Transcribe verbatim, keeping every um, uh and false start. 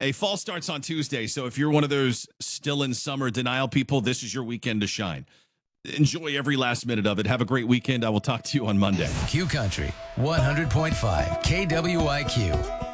Hey, fall starts on Tuesday, so if you're one of those still in summer denial people, this is your weekend to shine. Enjoy every last minute of it. Have a great weekend. I will talk to you on Monday. Q Country, one hundred point five K W I Q.